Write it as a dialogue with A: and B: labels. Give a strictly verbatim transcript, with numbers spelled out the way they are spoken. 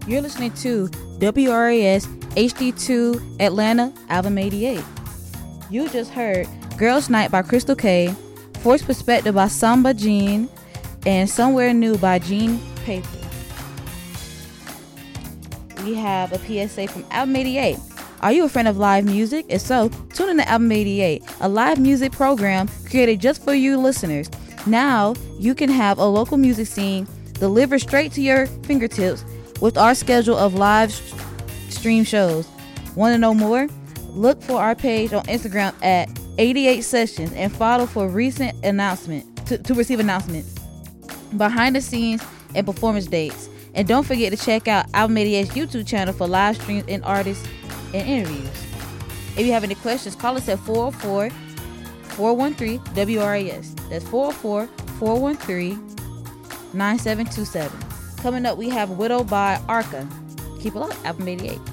A: You're listening to W R A S H D two Atlanta, Album eighty-eight. You just heard Girls Night by Crystal K, Forced Perspective by Samba Jean, and Somewhere New by Jean Paper. We have a P S A from Album eighty-eight. Are you a fan of live music? If so, tune in to Album eighty-eight, a live music program created just for you listeners. Now, you can have a local music scene delivered straight to your fingertips with our schedule of live st- stream shows. Want to know more? Look for our page on Instagram at eighty-eight Sessions and follow for recent announcement to, to receive announcements, behind the scenes, and performance dates. And don't forget to check out Album eighty-eight's YouTube channel for live streams and artists and interviews. If you have any questions, call us at four oh four, four one three, W R A S. That's four oh four, four one three, nine seven two seven. Coming up, we have Widow by Arca. Keep it up, Album eighty-eight.